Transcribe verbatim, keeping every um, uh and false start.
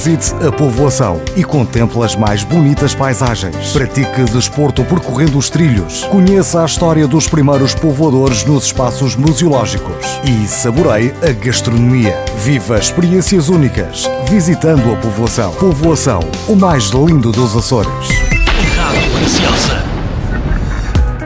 Visite a povoação e contemple as mais bonitas paisagens. Pratique desporto percorrendo os trilhos. Conheça a história dos primeiros povoadores nos espaços museológicos. E saboreie a gastronomia. Viva experiências únicas visitando a povoação. Povoação, o mais lindo dos Açores. Rádio Preciosa.